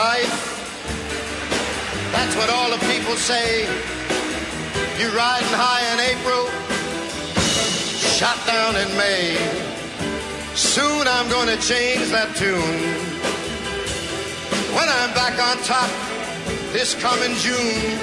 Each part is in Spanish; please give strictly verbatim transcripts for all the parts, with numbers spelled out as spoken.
life. That's what all the people say. You riding high in April, shot down in May. Soon I'm gonna change that tune. When I'm back on top this coming June.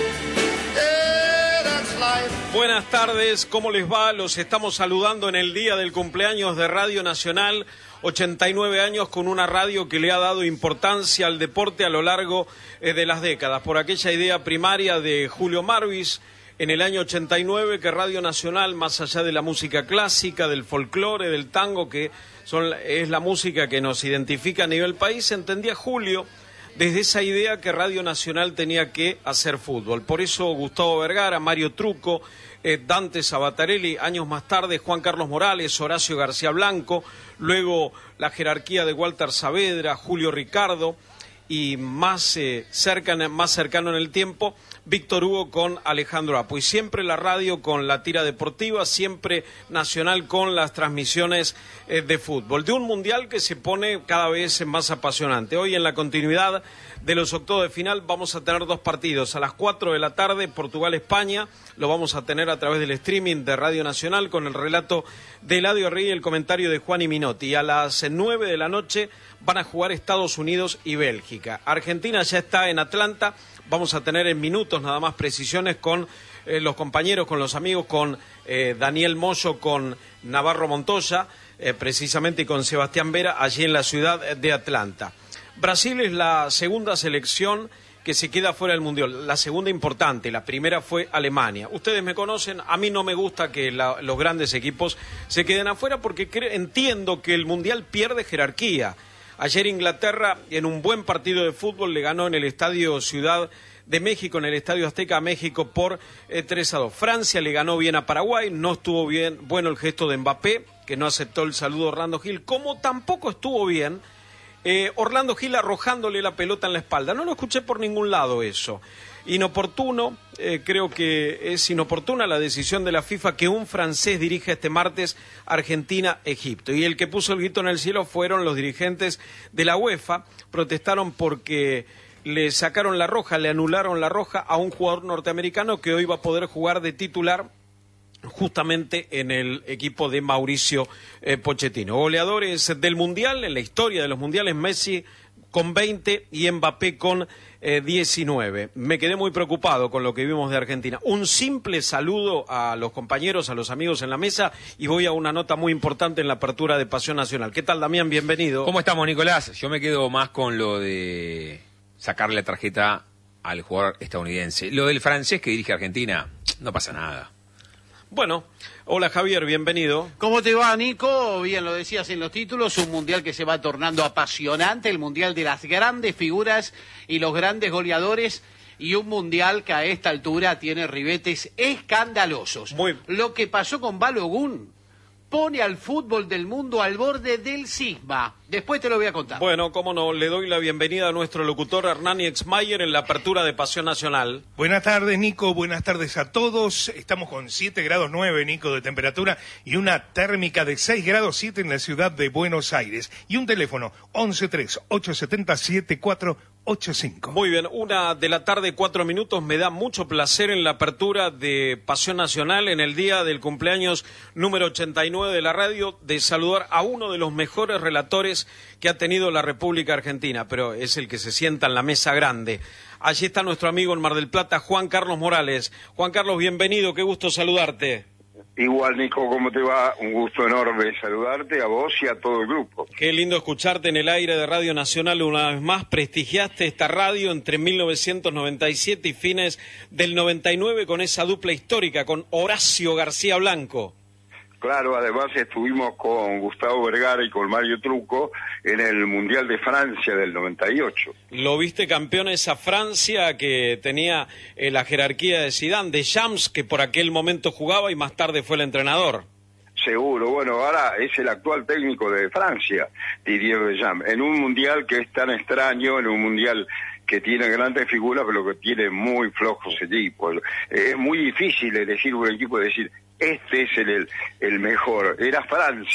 Yeah, that's life. Buenas tardes, ¿cómo les va? Los estamos saludando en el día del cumpleaños de Radio Nacional. ochenta y nueve años con una radio que le ha dado importancia al deporte a lo largo eh, de las décadas. Por aquella idea primaria de Julio Marvis en el año ochenta y nueve, que Radio Nacional, más allá de la música clásica, del folclore, del tango, que son, es la música que nos identifica a nivel país, entendía Julio desde esa idea que Radio Nacional tenía que hacer fútbol. Por eso Gustavo Vergara, Mario Trucco, eh, Dante Sabatarelli, años más tarde Juan Carlos Morales, Horacio García Blanco, luego la jerarquía de Walter Saavedra, Julio Ricardo y más, eh, cercano, más cercano en el tiempo, Víctor Hugo con Alejandro Apo. Y siempre la radio con la tira deportiva, siempre Nacional con las transmisiones eh, de fútbol. De un mundial que se pone cada vez más apasionante. Hoy en la continuidad de los octavos de final vamos a tener dos partidos. A las cuatro de la tarde, Portugal-España. Lo vamos a tener a través del streaming de Radio Nacional con el relato de Eladio Rey y el comentario de Juan y Minotti. Y a las nueve de la noche van a jugar Estados Unidos y Bélgica. Argentina ya está en Atlanta. Vamos a tener en minutos nada más precisiones con eh, los compañeros, con los amigos, con eh, Daniel Moyo, con Navarro Montoya, eh, precisamente, y con Sebastián Vera, allí en la ciudad de Atlanta. Brasil es la segunda selección que se queda fuera del Mundial, la segunda importante, la primera fue Alemania. Ustedes me conocen, a mí no me gusta que la, los grandes equipos se queden afuera porque cre- entiendo que el Mundial pierde jerarquía. Ayer Inglaterra, en un buen partido de fútbol, le ganó en el Estadio Ciudad de México, en el Estadio Azteca a México por eh, tres a dos. Francia le ganó bien a Paraguay, no estuvo bien bueno el gesto de Mbappé, que no aceptó el saludo de Orlando Gil, como tampoco estuvo bien eh, Orlando Gil arrojándole la pelota en la espalda. No lo escuché por ningún lado eso. Inoportuno, eh, creo que es inoportuna la decisión de la FIFA que un francés dirija este martes Argentina-Egipto. Y el que puso el grito en el cielo fueron los dirigentes de la UEFA. Protestaron porque le sacaron la roja, le anularon la roja a un jugador norteamericano que hoy va a poder jugar de titular justamente en el equipo de Mauricio eh, Pochettino. Goleadores del Mundial, en la historia de los Mundiales, Messi con veinte y Mbappé con eh, diecinueve. Me quedé muy preocupado con lo que vimos de Argentina. Un simple saludo a los compañeros, a los amigos en la mesa, y voy a una nota muy importante en la apertura de Pasión Nacional. ¿Qué tal, Damián? Bienvenido. ¿Cómo estamos, Nicolás? Yo me quedo más con lo de sacarle la tarjeta al jugador estadounidense. Lo del francés que dirige Argentina, no pasa nada. Bueno, hola Javier, bienvenido. ¿Cómo te va, Nico? Bien, lo decías en los títulos, un mundial que se va tornando apasionante, el mundial de las grandes figuras y los grandes goleadores, y un mundial que a esta altura tiene ribetes escandalosos. Muy... Lo que pasó con Balogun pone al fútbol del mundo al borde del cisma. Después te lo voy a contar. Bueno, cómo no, le doy la bienvenida a nuestro locutor Hernani Exmayer en la apertura de Pasión Nacional. Buenas tardes, Nico, buenas tardes a todos. Estamos con siete grados nueve, Nico, de temperatura y una térmica de seis grados siete en la ciudad de Buenos Aires. Y un teléfono once tres ocho siete cero siete cuatro ocho cinco. Muy bien, una de la tarde, cuatro minutos. Me da mucho placer en la apertura de Pasión Nacional en el día del cumpleaños número ochenta y nueve de la radio, de saludar a uno de los mejores relatores que ha tenido la República Argentina, pero es el que se sienta en la mesa grande. Allí está nuestro amigo en Mar del Plata, Juan Carlos Morales. Juan Carlos, bienvenido, qué gusto saludarte. Igual, Nico, ¿cómo te va? Un gusto enorme saludarte a vos y a todo el grupo. Qué lindo escucharte en el aire de Radio Nacional una vez más. Prestigiaste esta radio entre mil novecientos noventa y siete y fines del noventa y nueve con esa dupla histórica, con Horacio García Blanco. Claro, además estuvimos con Gustavo Vergara y con Mario Trucco en el Mundial de Francia del noventa y ocho. Lo viste campeón esa Francia que tenía eh, la jerarquía de Zidane, de Shams, que por aquel momento jugaba y más tarde fue el entrenador. Seguro, bueno, ahora es el actual técnico de Francia, Didier Deschamps, en un Mundial que es tan extraño, en un Mundial que tiene grandes figuras, pero que tiene muy flojos equipos. Es muy difícil elegir un equipo y decir, este es el, el, el mejor. Era Francia,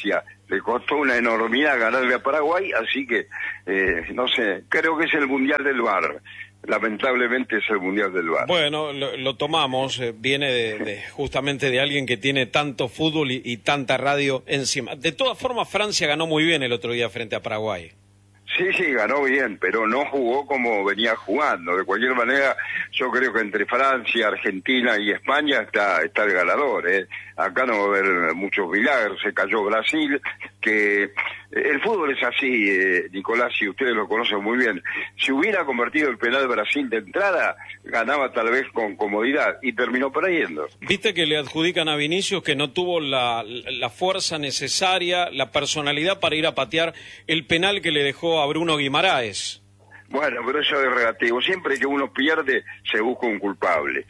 le costó una enormidad ganarle a Paraguay, así que, eh, no sé, creo que es el Mundial del V A R. Lamentablemente es el Mundial del V A R. Bueno, lo, lo tomamos, eh, viene de, de, justamente de alguien que tiene tanto fútbol y, y tanta radio encima. De todas formas, Francia ganó muy bien el otro día frente a Paraguay. Sí, sí, ganó bien, pero no jugó como venía jugando. De cualquier manera, yo creo que entre Francia, Argentina y España está, está el ganador, ¿eh? Acá no va a haber muchos milagros. Se cayó Brasil, que el fútbol es así, eh, Nicolás, y ustedes lo conocen muy bien. Si hubiera convertido el penal Brasil de entrada, ganaba tal vez con comodidad y terminó perdiendo. Viste que le adjudican a Vinicius que no tuvo la, la fuerza necesaria, la personalidad para ir a patear el penal que le dejó a Bruno Guimaraes. Bueno, pero eso es relativo. Siempre que uno pierde, se busca un culpable.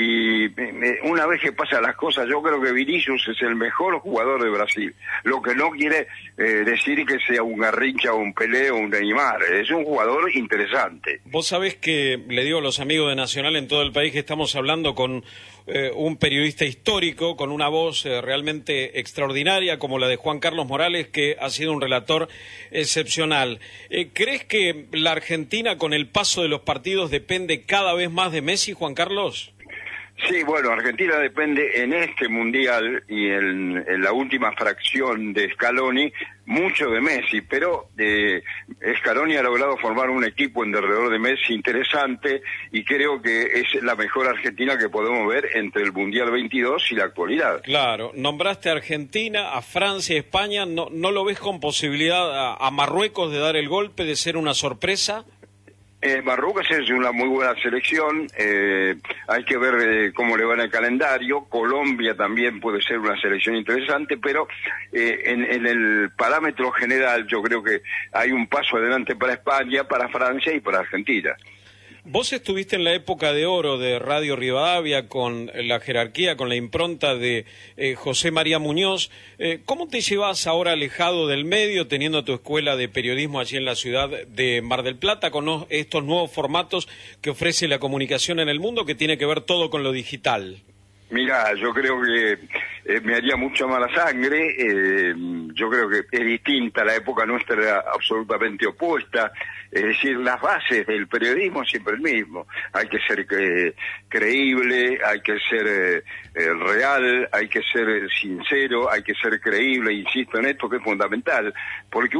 Y eh, una vez que pasan las cosas, yo creo que Vinicius es el mejor jugador de Brasil. Lo que no quiere eh, decir que sea un Garrincha o un Pelé o un Neymar. Es un jugador interesante. Vos sabés que, le digo a los amigos de Nacional en todo el país, que estamos hablando con eh, un periodista histórico, con una voz eh, realmente extraordinaria, como la de Juan Carlos Morales, que ha sido un relator excepcional. Eh, ¿Crees que la Argentina, con el paso de los partidos, depende cada vez más de Messi, Juan Carlos? Sí, bueno, Argentina depende en este Mundial y en, en la última fracción de Scaloni mucho de Messi, pero eh, Scaloni ha logrado formar un equipo en derredor de Messi interesante y creo que es la mejor Argentina que podemos ver entre el Mundial veintidós y la actualidad. Claro, nombraste a Argentina, a Francia, a España, ¿no, no lo ves con posibilidad a, a Marruecos de dar el golpe, de ser una sorpresa? Eh, Marruecos es una muy buena selección, eh, hay que ver eh, cómo le va en el calendario. Colombia también puede ser una selección interesante, pero eh, en, en el parámetro general yo creo que hay un paso adelante para España, para Francia y para Argentina. Vos estuviste en la época de oro de Radio Rivadavia con la jerarquía, con la impronta de eh, José María Muñoz. Eh, ¿Cómo te llevas ahora alejado del medio, teniendo tu escuela de periodismo allí en la ciudad de Mar del Plata, con no, estos nuevos formatos que ofrece la comunicación en el mundo, que tiene que ver todo con lo digital? Mira, yo creo que eh, me haría mucha mala sangre, eh, yo creo que es distinta, la época nuestra era absolutamente opuesta, es decir, las bases del periodismo siempre el mismo, hay que ser eh, creíble, hay que ser eh, eh, real, hay que ser sincero, hay que ser creíble, insisto en esto que es fundamental, porque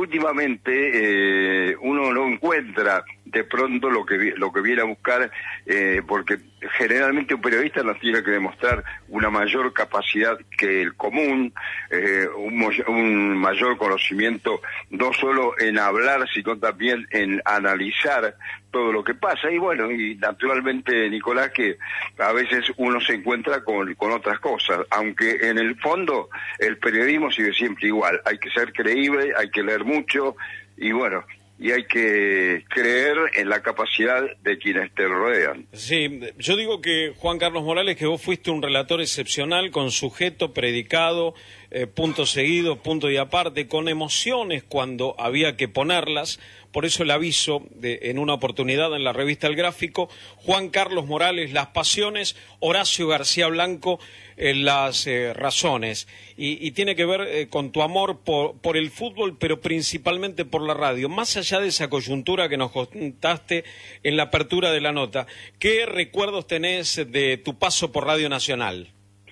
últimamente eh, uno no encuentra de pronto lo que lo que viene a buscar, eh, porque generalmente un periodista nos tiene que demostrar una mayor capacidad que el común, eh, un, un mayor conocimiento no solo en hablar, sino también en analizar todo lo que pasa. Y bueno, y naturalmente, Nicolás, que a veces uno se encuentra con, con otras cosas, aunque en el fondo el periodismo sigue siempre igual. Hay que ser creíble, hay que leer mucho y bueno, y hay que creer en la capacidad de quienes te rodean. Sí, yo digo que, Juan Carlos Morales, que vos fuiste un relator excepcional, con sujeto, predicado, eh, punto seguido, punto y aparte, con emociones cuando había que ponerlas. Por eso el aviso de, en una oportunidad en la revista El Gráfico, Juan Carlos Morales, las pasiones, Horacio García Blanco, eh, las eh, razones. Y, y tiene que ver eh, con tu amor por, por el fútbol, pero principalmente por la radio. Más allá de esa coyuntura que nos contaste en la apertura de la nota, ¿qué recuerdos tenés de tu paso por Radio Nacional?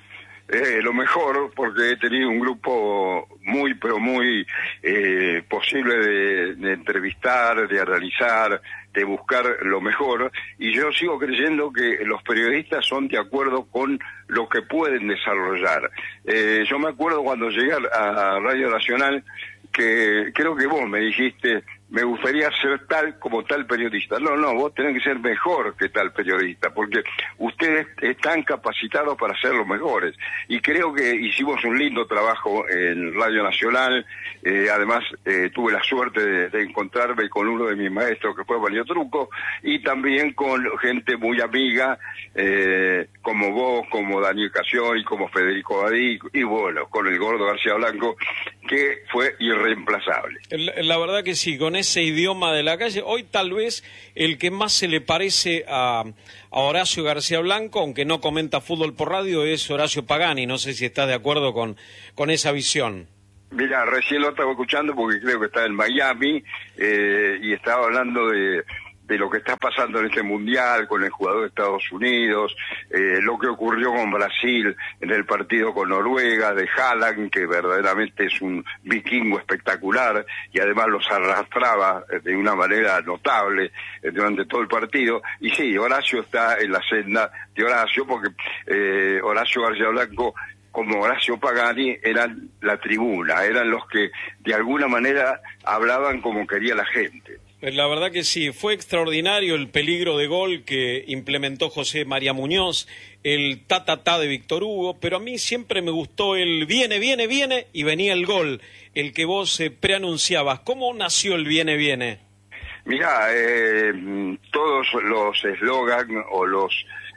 Eh, lo mejor, porque he tenido un grupo muy, pero muy eh, posible de, de entrevistar, de analizar, de buscar lo mejor, y yo sigo creyendo que los periodistas son de acuerdo con lo que pueden desarrollar. Eh, yo me acuerdo cuando llegué a Radio Nacional, que creo que vos me dijiste, me gustaría ser tal como tal periodista. No, no, vos tenés que ser mejor que tal periodista, porque ustedes están capacitados para ser los mejores. Y creo que hicimos un lindo trabajo en Radio Nacional, eh, además eh, tuve la suerte de, de encontrarme con uno de mis maestros, que fue Mario Truco, y también con gente muy amiga, eh, como vos, como Daniel Casioni, como Federico Badí, y bueno, con el Gordo García Blanco, que fue irreemplazable. La, la verdad que sí, con ese idioma de la calle, hoy tal vez el que más se le parece a, a Horacio García Blanco, aunque no comenta fútbol por radio, es Horacio Pagani. No sé si estás de acuerdo con, con esa visión. Mira, recién lo estaba escuchando porque creo que está en Miami eh, y estaba hablando de, de lo que está pasando en este mundial con el jugador de Estados Unidos, eh, lo que ocurrió con Brasil en el partido con Noruega, de Haaland, que verdaderamente es un vikingo espectacular y además los arrastraba de una manera notable eh, durante todo el partido. Y sí, Horacio está en la senda de Horacio porque eh, Horacio García Blanco, como Horacio Pagani, eran la tribuna, eran los que de alguna manera hablaban como quería la gente. La verdad que sí, fue extraordinario el peligro de gol que implementó José María Muñoz, el ta-ta-ta de Víctor Hugo, pero a mí siempre me gustó el viene, viene, viene y venía el gol, el que vos eh, preanunciabas. ¿Cómo nació el viene, viene? Mirá, eh, todos los eslogan o los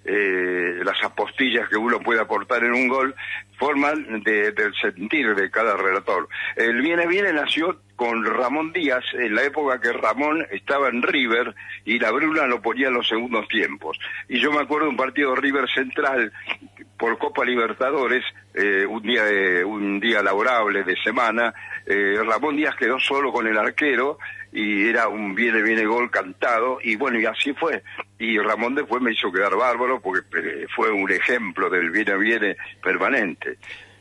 eh, las apostillas que uno puede aportar en un gol forman de, del sentir de cada relator. El viene, viene nació con Ramón Díaz, en la época que Ramón estaba en River y la Bruna lo ponía en los segundos tiempos. Y yo me acuerdo de un partido River Central por Copa Libertadores, eh, un día de, un día laborable de semana, eh, Ramón Díaz quedó solo con el arquero y era un viene, viene gol cantado, y bueno, y así fue. Y Ramón después me hizo quedar bárbaro porque eh, fue un ejemplo del viene, viene permanente.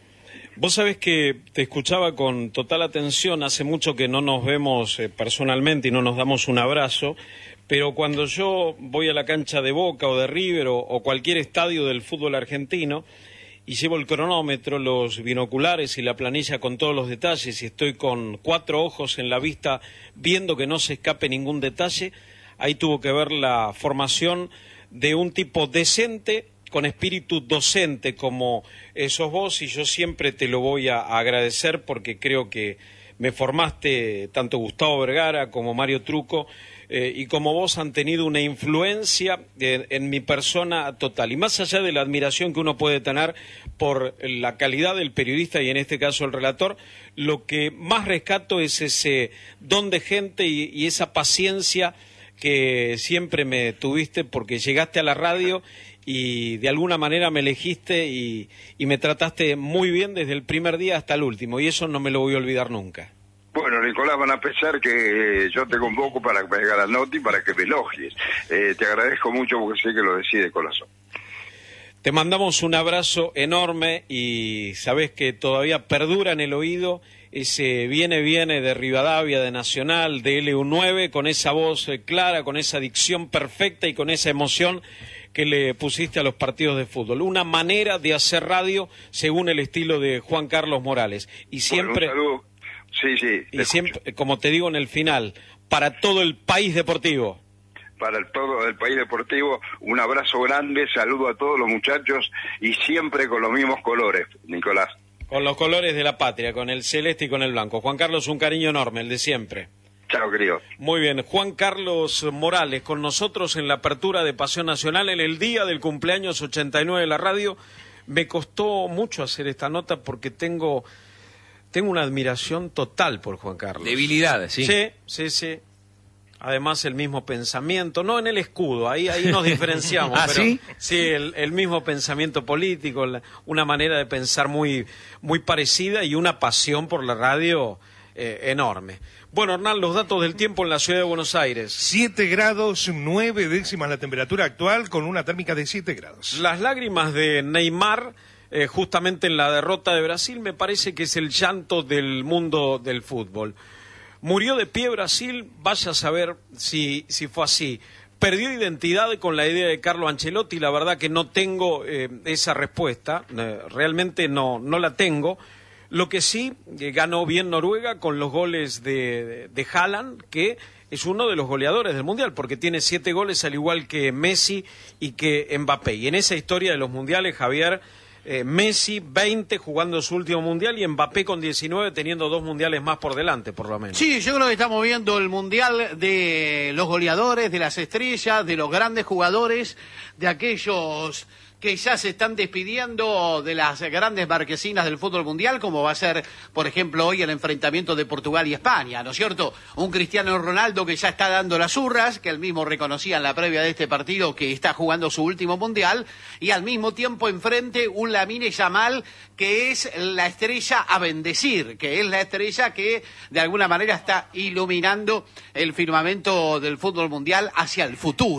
Vos sabés que te escuchaba con total atención, hace mucho que no nos vemos eh, personalmente y no nos damos un abrazo, pero cuando yo voy a la cancha de Boca o de River o, o cualquier estadio del fútbol argentino y llevo el cronómetro, los binoculares y la planilla con todos los detalles y estoy con cuatro ojos en la vista viendo que no se escape ningún detalle, ahí tuvo que ver la formación de un tipo decente con espíritu docente como sos vos, y yo siempre te lo voy a agradecer porque creo que me formaste, tanto Gustavo Vergara como Mario Truco, eh, y como vos han tenido una influencia en, en mi persona total. Y más allá de la admiración que uno puede tener por la calidad del periodista y en este caso el relator, lo que más rescato es ese don de gente y, y esa paciencia que siempre me tuviste porque llegaste a la radio y de alguna manera me elegiste y, y me trataste muy bien desde el primer día hasta el último, y eso no me lo voy a olvidar nunca. Bueno, Nicolás, van a pensar que yo te convoco para que me hagas la nota y para que me elogies. Eh, te agradezco mucho porque sé que lo decís de corazón. Te mandamos un abrazo enorme y sabés que todavía perdura en el oído ese viene, viene de Rivadavia, de Nacional, de L U nueve, con esa voz clara, con esa dicción perfecta y con esa emoción que le pusiste a los partidos de fútbol. Una manera de hacer radio según el estilo de Juan Carlos Morales. Y siempre, bueno, un saludo. Sí, sí. Y siempre, como te digo en el final, para todo el país deportivo. Para el, todo el país deportivo, un abrazo grande, saludo a todos los muchachos y siempre con los mismos colores, Nicolás. Con los colores de la patria, con el celeste y con el blanco. Juan Carlos, un cariño enorme, el de siempre. Chao, querido. Muy bien, Juan Carlos Morales con nosotros en la apertura de Pasión Nacional en el día del cumpleaños ochenta y nueve de la radio. Me costó mucho hacer esta nota porque tengo, tengo una admiración total por Juan Carlos. Debilidad, sí. Sí, sí, sí. Además el mismo pensamiento, no en el escudo, ahí ahí nos diferenciamos. ¿Ah, pero, sí? Sí, el, el mismo pensamiento político, la, una manera de pensar muy, muy parecida y una pasión por la radio eh, enorme. Bueno, Hernán, los datos del tiempo en la ciudad de Buenos Aires. siete grados, nueve décimas la temperatura actual, con una térmica de siete grados. Las lágrimas de Neymar, eh, justamente en la derrota de Brasil, me parece que es el llanto del mundo del fútbol. Murió de pie Brasil, vaya a saber si, si fue así. Perdió identidad con la idea de Carlo Ancelotti, la verdad que no tengo eh, esa respuesta, eh, realmente no, no la tengo. Lo que sí, eh, ganó bien Noruega con los goles de, de, de Haaland, que es uno de los goleadores del Mundial, porque tiene siete goles al igual que Messi y que Mbappé. Y en esa historia de los Mundiales, Javier, eh, Messi veinte jugando su último Mundial y Mbappé con diecinueve teniendo dos Mundiales más por delante, por lo menos. Sí, yo creo que estamos viendo el Mundial de los goleadores, de las estrellas, de los grandes jugadores, de aquellos que ya se están despidiendo de las grandes marquesinas del fútbol mundial, como va a ser, por ejemplo, hoy el enfrentamiento de Portugal y España, ¿no es cierto? Un Cristiano Ronaldo que ya está dando las hurras, que él mismo reconocía en la previa de este partido que está jugando su último mundial, y al mismo tiempo enfrente un Lamine Yamal que es la estrella a bendecir, que es la estrella que de alguna manera está iluminando el firmamento del fútbol mundial hacia el futuro.